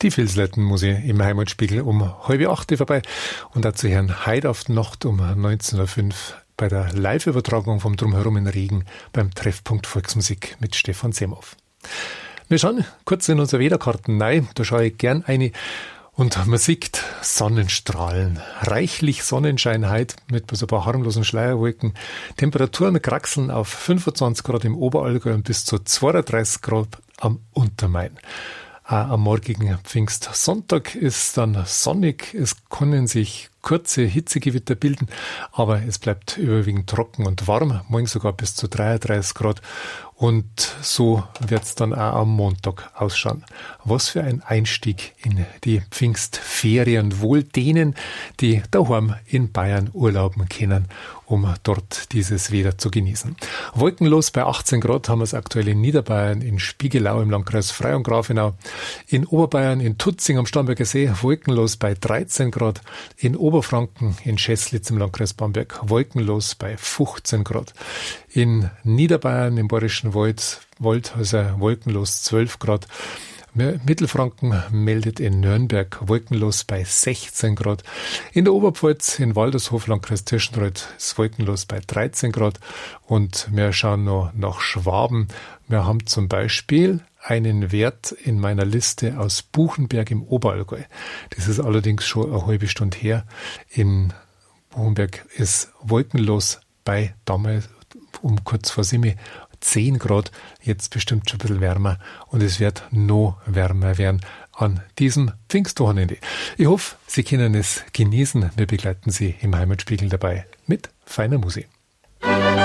Die Vilsletten muss ich im Heimatspiegel um 7:30 vorbei und dazu hören heute auf die Nacht um 19:05 Uhr bei der Live-Übertragung vom Drumherum in Regen beim Treffpunkt Volksmusik mit Stefan Semhoff. Wir schauen kurz in unsere Wetterkarten rein, da schaue ich gern eine und man sieht Sonnenstrahlen, reichlich Sonnenschein heute mit so ein paar harmlosen Schleierwolken, Temperaturen kraxeln auf 25 Grad im Oberallgäu und bis zu 32 Grad am Untermain. Am morgigen Pfingstsonntag ist dann sonnig, es können sich kurze Hitzegewitter bilden, aber es bleibt überwiegend trocken und warm, morgen sogar bis zu 33 Grad und so wird es dann auch am Montag ausschauen. Was für ein Einstieg in die Pfingstferien, wohl denen, die daheim in Bayern urlauben können, um dort dieses Wetter zu genießen. Wolkenlos bei 18 Grad haben wir es aktuell in Niederbayern, in Spiegelau im Landkreis Frei und Grafenau, in Oberbayern, in Tutzing am Starnberger See, wolkenlos bei 13 Grad, in Oberfranken, in Schäßlitz im Landkreis Bamberg, wolkenlos bei 15 Grad, in Niederbayern im Bayerischen Wald, also wolkenlos 12 Grad, Mittelfranken meldet in Nürnberg wolkenlos bei 16 Grad. In der Oberpfalz, in Waldershof, Landkreis Tirschenreuth, ist wolkenlos bei 13 Grad. Und wir schauen noch nach Schwaben. Wir haben zum Beispiel einen Wert in meiner Liste aus Buchenberg im Oberallgäu. Das ist allerdings schon eine halbe Stunde her. In Buchenberg ist wolkenlos bei damals um kurz vor 7 10 Grad, jetzt bestimmt schon ein bisschen wärmer und es wird noch wärmer werden an diesem Pfingstwochenende. Ich hoffe, Sie können es genießen. Wir begleiten Sie im Heimatspiegel dabei mit feiner Musik.